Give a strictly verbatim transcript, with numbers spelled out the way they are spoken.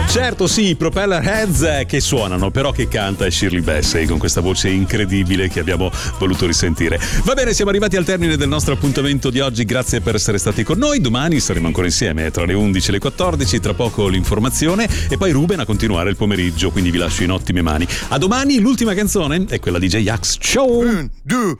Certo, sì, i Propeller Heads eh, che suonano, però che canta è Shirley Bassey con questa voce incredibile che abbiamo voluto risentire. Va bene, siamo arrivati al termine del nostro appuntamento di oggi, grazie per essere stati con noi. Domani saremo ancora insieme tra le undici e le quattordici, tra poco l'informazione e poi Ruben a continuare il pomeriggio, quindi vi lascio in ottime mani. A domani, l'ultima canzone è quella di J-Ax. Ciao! Un, due,